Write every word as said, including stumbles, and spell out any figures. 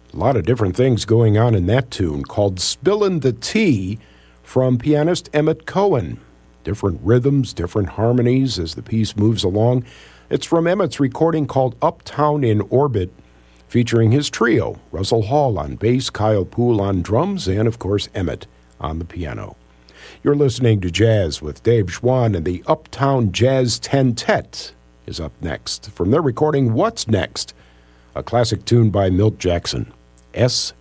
A lot of different things going on in that tune called Spillin' the Tea from pianist Emmett Cohen. Different rhythms, different harmonies as the piece moves along. It's from Emmett's recording called Uptown in Orbit, featuring his trio, Russell Hall on bass, Kyle Poole on drums, and, of course, Emmett on the piano. You're listening to Jazz with Dave Schwann, and the Uptown Jazz Tentet is up next. From their recording, What's Next? A classic tune by Milt Jackson, S